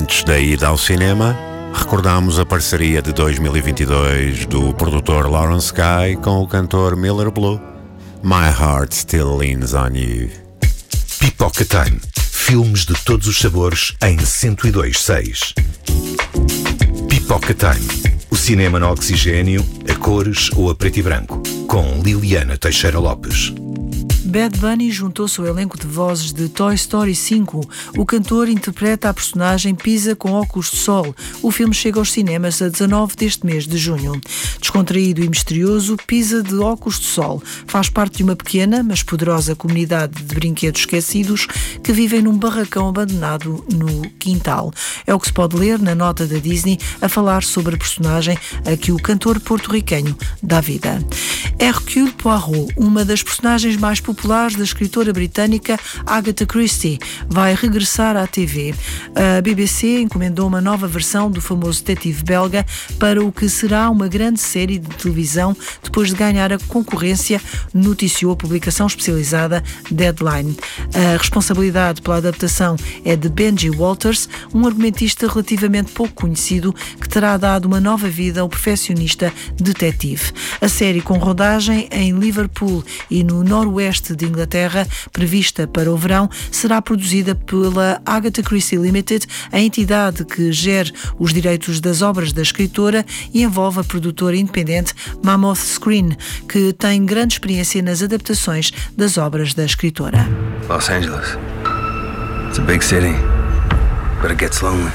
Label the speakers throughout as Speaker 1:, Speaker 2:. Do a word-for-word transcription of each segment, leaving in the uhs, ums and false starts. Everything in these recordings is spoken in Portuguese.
Speaker 1: Antes da ida ao cinema, recordamos a parceria de dois mil e vinte e dois do produtor Lawrence Guy com o cantor Miller Blue. My Heart Still Leans on You.
Speaker 2: Pipoca Time. Filmes de todos os sabores em cento e dois ponto seis. Pipoca Time. O cinema no oxigênio, a cores ou a preto e branco. Com Liliana Teixeira Lopes.
Speaker 3: Bad Bunny juntou-se ao elenco de vozes de Toy Story cinco. O cantor interpreta a personagem Pisa com óculos de sol. O filme chega aos cinemas a dezanove deste mês de junho. Descontraído e misterioso, Pisa de óculos de sol faz parte de uma pequena, mas poderosa comunidade de brinquedos esquecidos que vivem num barracão abandonado no quintal. É o que se pode ler na nota da Disney a falar sobre a personagem a que o cantor porto-riquenho dá vida. Hercule Poirot, uma das personagens mais populares da escritora britânica Agatha Christie, vai regressar à T V. A B B C encomendou uma nova versão do famoso detetive belga para o que será uma grande série de televisão depois de ganhar a concorrência, noticiou a publicação especializada Deadline. A responsabilidade pela adaptação é de Benji Walters, um argumentista relativamente pouco conhecido que terá dado uma nova vida ao perfeccionista detetive. A série, com rodagem em Liverpool e no noroeste de Inglaterra, prevista para o verão, será produzida pela Agatha Christie Limited, a entidade que gere os direitos das obras da escritora, e envolve a produtora independente Mammoth Screen, que tem grande experiência nas adaptações das obras da escritora.
Speaker 4: Los Angeles. It's a big city, but it gets lonely.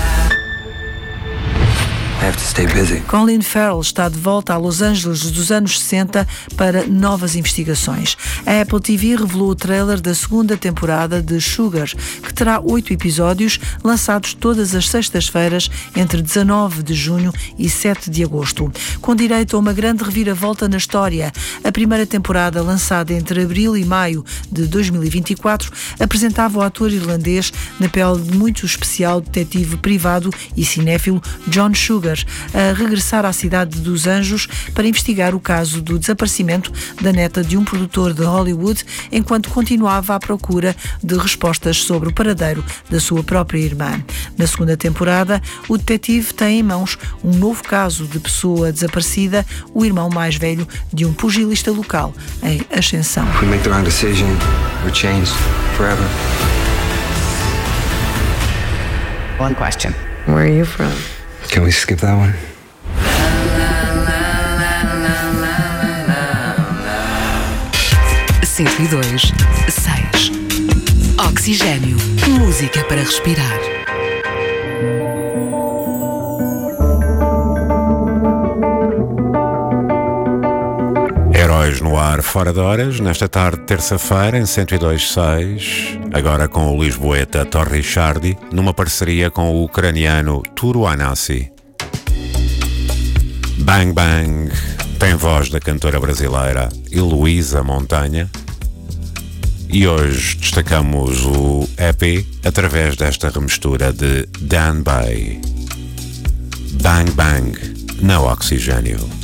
Speaker 4: I have to stay busy.
Speaker 3: Colin Farrell está de volta a Los Angeles dos anos sessenta para novas investigações. A Apple T V revelou o trailer da segunda temporada de Sugar, que terá oito episódios lançados todas as sextas-feiras entre dezanove de junho e sete de agosto. Com direito a uma grande reviravolta na história, a primeira temporada, lançada entre abril e maio de dois mil e vinte e quatro, apresentava o ator irlandês na pele de muito especial detetive privado e cinéfilo John Sugar a regressar à cidade dos Anjos para investigar o caso do desaparecimento da neta de um produtor de Hollywood, enquanto continuava à procura de respostas sobre o paradeiro da sua própria irmã. Na segunda temporada, o detetive tem em mãos um novo caso de pessoa desaparecida, o irmão mais velho de um pugilista local em ascensão.
Speaker 4: If we make the wrong decision, we're changed forever.
Speaker 5: One question. Where are you from?
Speaker 4: Can we skip that one?
Speaker 5: cento e dois ponto seis. Oxigênio. Música para respirar.
Speaker 1: Heróis no ar fora de horas, nesta tarde de terça-feira em cento e dois ponto seis, agora com o lisboeta Torri Shardi, numa parceria com o ucraniano Turo Anassi. Bang Bang tem voz da cantora brasileira Heloísa Montanha, e hoje destacamos o E P através desta remistura de Dan Bay. Bang Bang, no Oxigênio.